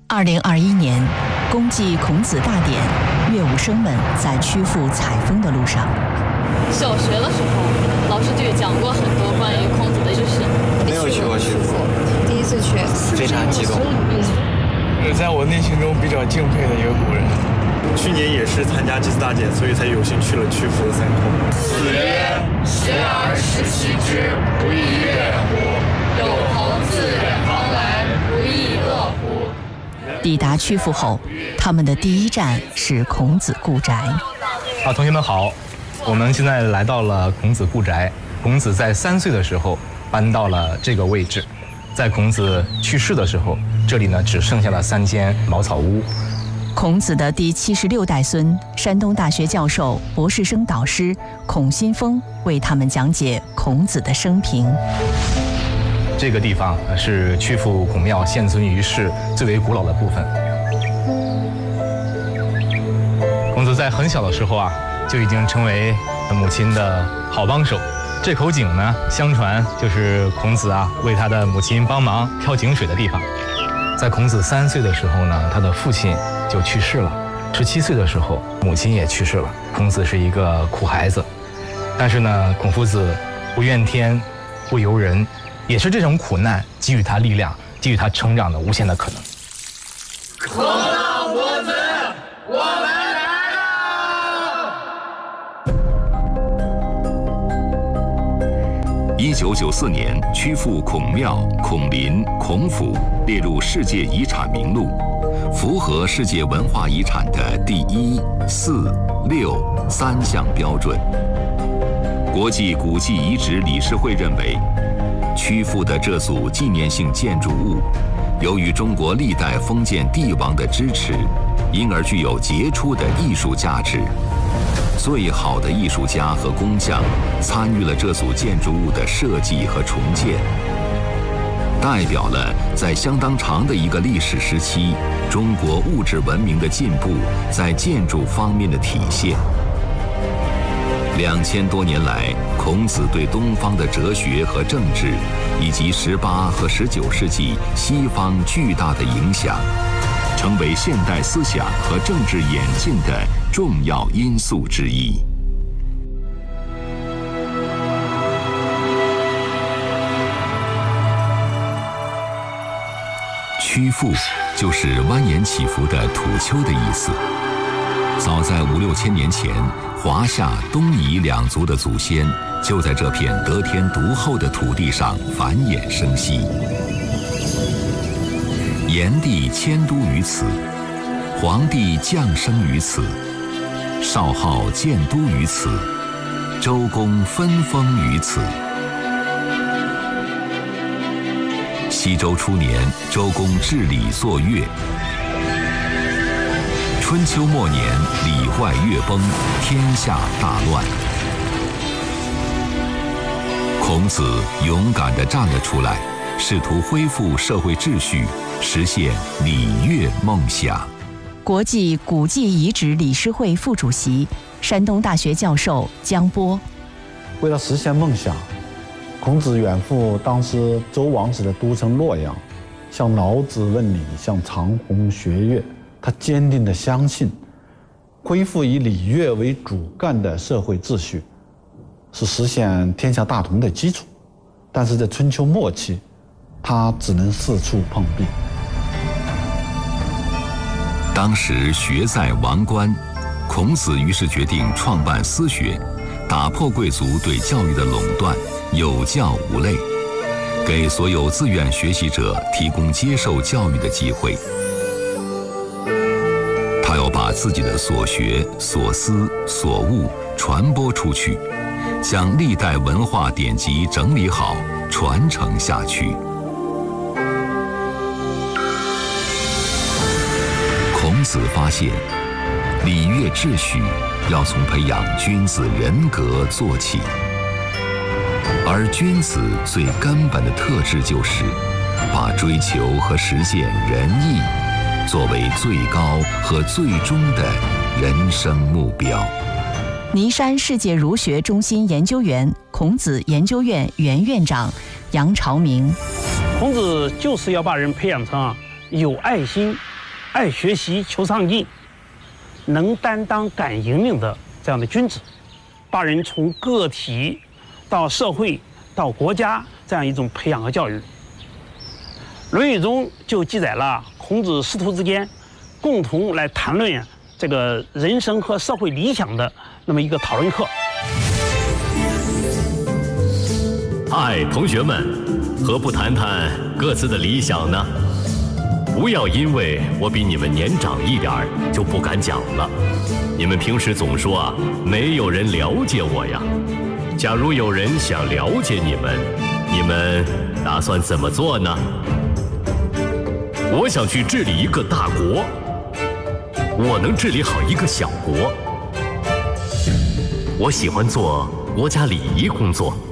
2021年，公祭孔子大典，乐舞生们在曲阜采风的路上。 小学的时候，老师就讲过很多关于孔子的知识。 没有去过曲阜， 第一次去， 非常激动。 在我内心中比较敬佩的一个古人。 去年也是参加祭祀大典，所以才有幸去了曲阜的3孔。 子曰：“学而时习之，不亦乐乎？有朋自远方来，不亦乐乎？” 抵达曲阜后，他们的第一站是孔子故宅。 同学们好，我们现在来到了孔子故宅。孔子在3岁的时候搬到了这个位置，在孔子去世的时候，这里呢只剩下了3间茅草屋。 孔子的第76代孙，山东大学教授、博士生导师孔新峰为他们讲解孔子的生平。 这个地方是曲阜孔庙现存于世最为古老的部分。孔子在很小的时候就已经成为母亲的好帮手。这口井呢，相传就是孔子为他的母亲帮忙挑井水的地方。在孔子3岁的时候呢，他的父亲就去世了。17岁的时候，母亲也去世了。孔子是一个苦孩子，但是呢，孔夫子不怨天，不尤人，也是这种苦难给予他力量，给予他成长的无限的可能。 孔老夫子，我们来了！1994年，曲阜孔庙、孔林、孔府列入世界遗产名录，符合世界文化遗产的第1、4、6、3项标准。国际古迹遗址理事会认为，曲阜的这组纪念性建筑物，由于中国历代封建帝王的支持，因而具有杰出的艺术价值。最好的艺术家和工匠参与了这组建筑物的设计和重建，代表了在相当长的一个历史时期，中国物质文明的进步在建筑方面的体现。2000多年来，孔子对东方的哲学和政治，以及18和19世纪西方巨大的影响，成为现代思想和政治演进的重要因素之一。曲阜就是蜿蜒起伏的土丘的意思。早在5、6千年前，华夏、东夷2族的祖先就在这片得天独厚的土地上繁衍生息。炎帝迁都于此，黄帝降生于此，少昊建都于此，周公分封于此。西周初年，周公治理作乐。春秋末年，礼坏乐崩，天下大乱。孔子勇敢地站了出来，试图恢复社会秩序，实现礼乐梦想。 国际古迹遗址理事会副主席、山东大学教授姜波。 为了实现梦想，孔子远赴当时周王室的都城洛阳，向老子问礼，向长虹学乐。他坚定地相信，恢复以礼乐为主干的社会秩序，是实现天下大同的基础。但是在春秋末期，他只能四处碰壁。 当时学在王冠，孔子于是决定创办私学，打破贵族对教育的垄断，有教无类，给所有自愿学习者提供接受教育的机会。他要把自己的所学、所思、所悟传播出去，将历代文化典籍整理好，传承下去。孔子发现，礼乐秩序要从培养君子人格做起，而君子最根本的特质就是把追求和实现仁义作为最高和最终的人生目标。 尼山世界儒学中心研究员、孔子研究院原院长杨朝明。 孔子就是要把人培养成有爱心、 爱学习、求上进、能担当、敢引领的这样的君子，把人从个体到社会到国家这样一种培养和教育。《论语》中就记载了孔子师徒之间共同来谈论这个人生和社会理想的那么一个讨论课。 嗨，同学们，何不谈谈各自的理想呢？不要因为我比你们年长一点儿就不敢讲了。你们平时总说啊，没有人了解我呀。假如有人想了解你们，你们打算怎么做呢？我想去治理一个大国，我能治理好一个小国。我喜欢做国家礼仪工作。